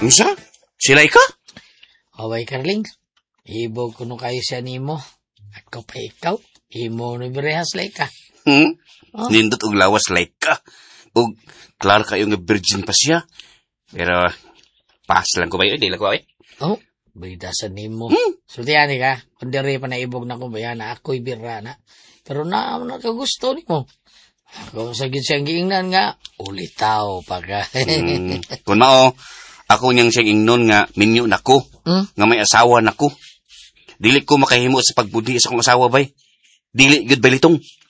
Unsa? Sila ka? Away, Carling. Ibog ko nung kayo siya nimo. At ko pa ikaw, imo no birehas like ka. Nindot og lawas like ka. Og klaro kayo nga virgin pa siya. Pero, pas lang ko ba yun? Di lang ko eh. Oh, beridasan nimo. Sultihan ka, kundiri pa na ibog na kumbaya na ako'y birra na. Pero nakagusto nimo. Kung sa siyang giingnan nga, ulitaw pa ka. Kung mao, ako niyang siyang ingnon nga minyo nako. Nga may asawa nako. Dili ko makahimo sa pagbudi sa akong asawa bay. Dili gud balitong.